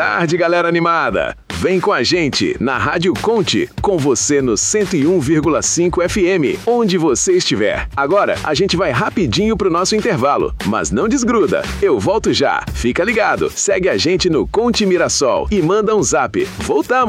tarde, galera animada! Vem com a gente na Rádio Conte, com você no 101,5 FM, onde você estiver. Agora, a gente vai rapidinho pro nosso intervalo, mas não desgruda. Eu volto já. Fica ligado, segue a gente no Conte Mirassol e manda um zap. Voltamos!